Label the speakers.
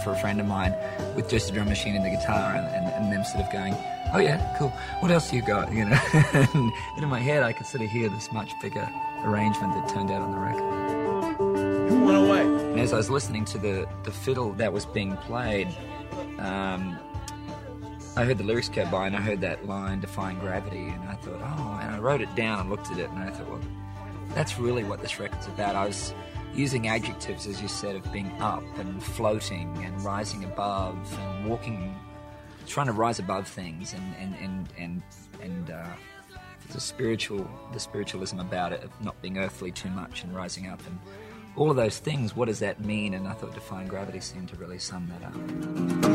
Speaker 1: for a friend of mine with just a drum machine and the guitar, and them sort of going, oh yeah, cool, what else do you got, you know? And in my head I could sort of hear this much bigger arrangement that turned out on the record.
Speaker 2: Who went away?
Speaker 1: And as I was listening to the fiddle that was being played, I heard the lyrics go by and I heard that line, defying gravity, and I thought, oh, and I wrote it down and looked at it and I thought, well, that's really what this record's about. I was using adjectives, as you said, of being up and floating and rising above and walking, trying to rise above things, and the spiritualism about it, of not being earthly too much and rising up, and all of those things. What does that mean? And I thought defying gravity seemed to really sum that up.